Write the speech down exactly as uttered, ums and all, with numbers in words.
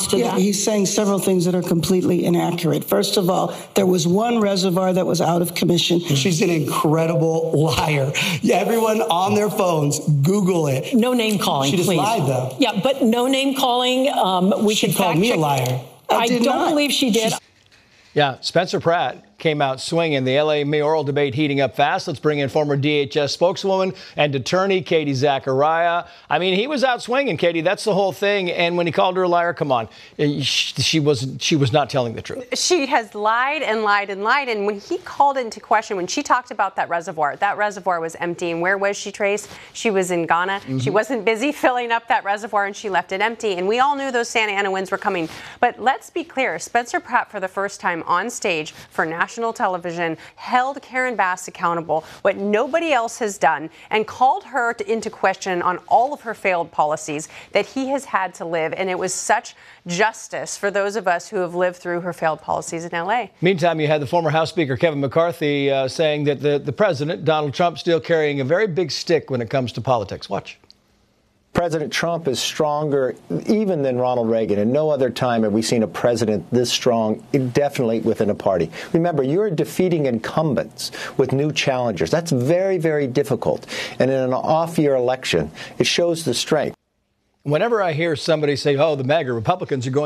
to yeah, that. He's saying several things that are completely inaccurate. First of all, there was one reservoir that was out of commission. She's an incredible liar. Yeah, everyone on their phones, Google it. No name calling, She just please. lied, though. Yeah, but no name calling. Um, we She can called fact me check. a liar. I I, did don't not. believe she did. She's Yeah, Spencer Pratt came out swinging. The L A mayoral debate heating up fast. Let's bring in former D H S spokeswoman and attorney Katie Zachariah. I mean, he was out swinging, Katie. That's the whole thing. And when he called her a liar, come on, she was she was not telling the truth. She has lied and lied and lied. And when he called into question, when she talked about that reservoir, that reservoir was empty. And where was she, Trace? She was in Ghana. Mm-hmm. She wasn't busy filling up that reservoir, and she left it empty. And we all knew those Santa Ana winds were coming. But let's be clear, Spencer Pratt, for the first time on stage for national television, held Karen Bass accountable, what nobody else has done, and called her to, into question on all of her failed policies that he has had to live. And it was such justice for those of us who have lived through her failed policies in L A. Meantime, you had the former House Speaker Kevin McCarthy uh, saying that the, the president, Donald Trump, still carrying a very big stick when it comes to politics. Watch. President Trump is stronger even than Ronald Reagan. And no other time have we seen a president this strong, definitely within a party. Remember, you're defeating incumbents with new challengers. That's very, very difficult. And in an off-year election, it shows the strength. Whenever I hear somebody say, oh, the MAGA Republicans are going